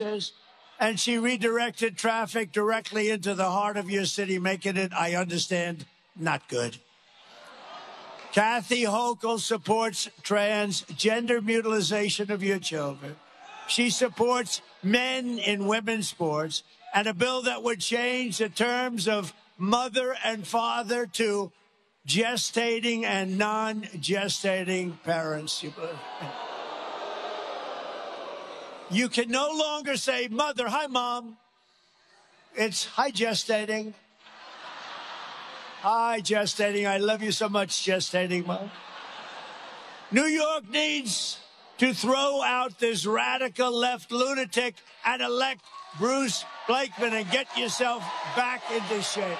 and she redirected traffic directly into the heart of your city, making it, I understand, not good. Kathy Hochul supports transgender mutilization of your children. She supports men in women's sports and a bill that would change the terms of mother and father to gestating and non-gestating parents. You can no longer say, mother, hi, mom. It's hi, gestating. Hi, gestating. I love you so much, gestating mom. New York needs to throw out this radical left lunatic and elect Bruce Blakeman and get yourself back into shape.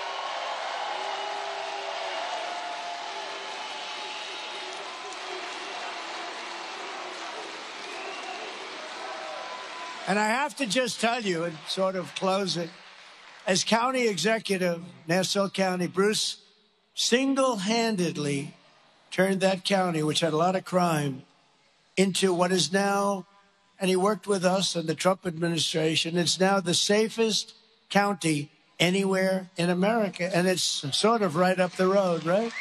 And I have to just tell you, and sort of close it, as county executive, Nassau County, Bruce single-handedly turned that county, which had a lot of crime, into what is now, and he worked with us and the Trump administration, it's now the safest county anywhere in America. And it's sort of right up the road, right?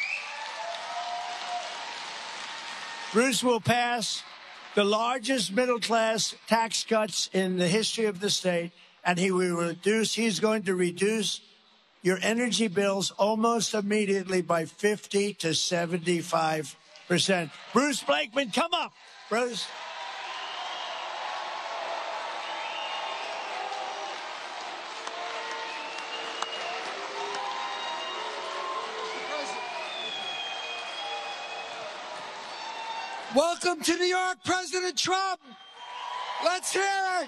Bruce will pass the largest middle-class tax cuts in the history of the state, and he's going to reduce your energy bills almost immediately by 50 to 75%. Bruce Blakeman, come up, Bruce. Welcome to New York, President Trump. Let's hear it.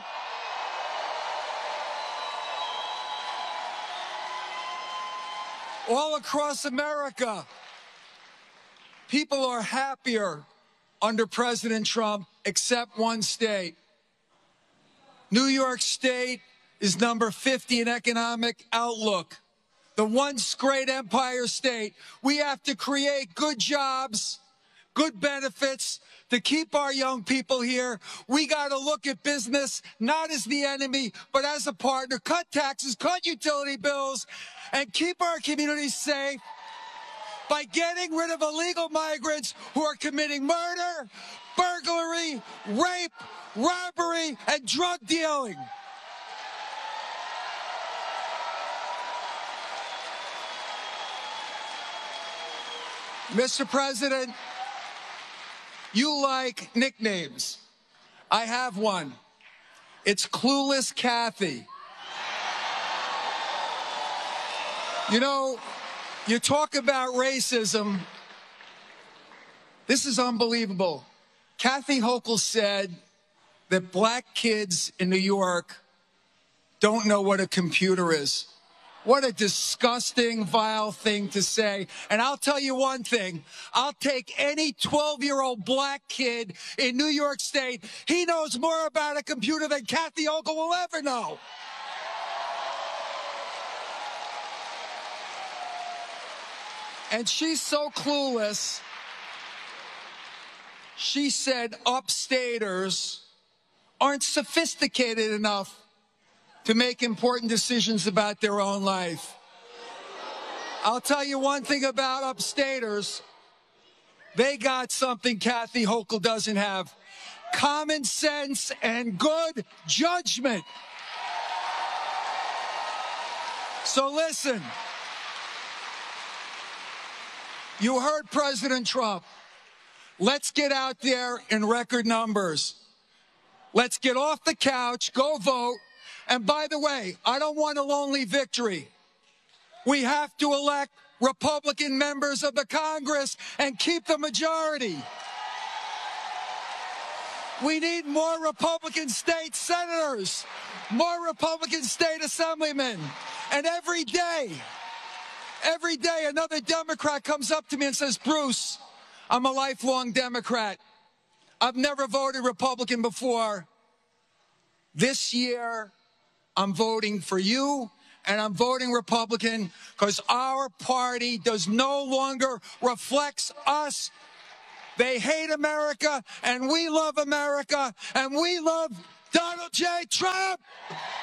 All across America, people are happier under President Trump, except one state. New York State is number 50 in economic outlook. The once great empire state. We have to create good jobs, good benefits to keep our young people here. We got to look at business not as the enemy, but as a partner. Cut taxes, cut utility bills, and keep our communities safe by getting rid of illegal migrants who are committing murder, burglary, rape, robbery, and drug dealing. Mr. President, you like nicknames. I have one. It's Clueless Kathy. You know, you talk about racism. This is unbelievable. Kathy Hochul said that black kids in New York don't know what a computer is. What a disgusting, vile thing to say. And I'll tell you one thing. I'll take any 12-year-old black kid in New York State. He knows more about a computer than Kathy Hochul will ever know. And she's so clueless. She said upstaters aren't sophisticated enough to make important decisions about their own life. I'll tell you one thing about upstaters. They got something Kathy Hochul doesn't have. Common sense and good judgment. So listen. You heard President Trump. Let's get out there in record numbers. Let's get off the couch, go vote. And by the way, I don't want a lonely victory. We have to elect Republican members of the Congress and keep the majority. We need more Republican state senators, more Republican state assemblymen. And every day, another Democrat comes up to me and says, Bruce, I'm a lifelong Democrat. I've never voted Republican before. This year, I'm voting for you, and I'm voting Republican because our party does no longer reflects us. They hate America, and we love America, and we love Donald J. Trump.